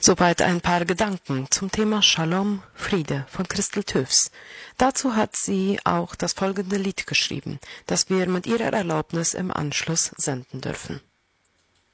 Soweit ein paar Gedanken zum Thema Shalom, Friede von Christel Tövs. Dazu hat sie auch das folgende Lied geschrieben, das wir mit ihrer Erlaubnis im Anschluss senden dürfen.